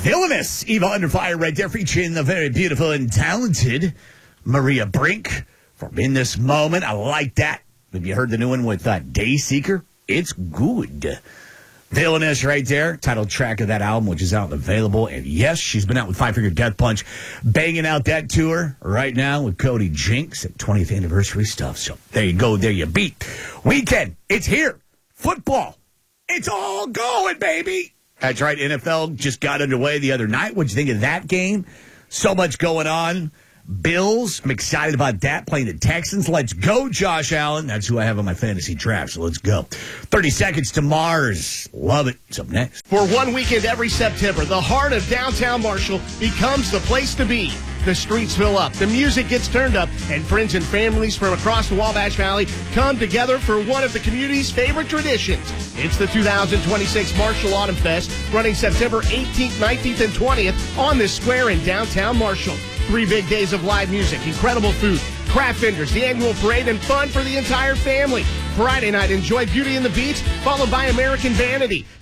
Villainous, Eva Under Fire right there, featuring the very beautiful and talented Maria Brink from In This Moment. I like that. Have you heard the new one with Dayseeker? It's good. Villainous right there, title track of that album, which is out and available. And yes, she's been out with Five Finger Death Punch, banging out that tour right now with Cody Jinks at 20th anniversary stuff. So there you go, there you be. Weekend, it's here. Football, it's all going, baby. That's right, NFL just got underway the other night. What'd you think of that game? So much going on. Bills, I'm excited about that, playing the Texans. Let's go, Josh Allen. That's who I have on my fantasy draft, so let's go. 30 Seconds to Mars. Love it. It's up next. For one weekend every September, the heart of downtown Marshall becomes the place to be. The streets fill up, the music gets turned up, and friends and families from across the Wabash Valley come together for one of the community's favorite traditions. It's the 2026 Marshall Autumn Fest, running September 18th, 19th, and 20th on this square in downtown Marshall. 3 big days of live music, incredible food, craft vendors, the annual parade, and fun for the entire family. Friday night, enjoy Beauty and the Beast, followed by American Vanity.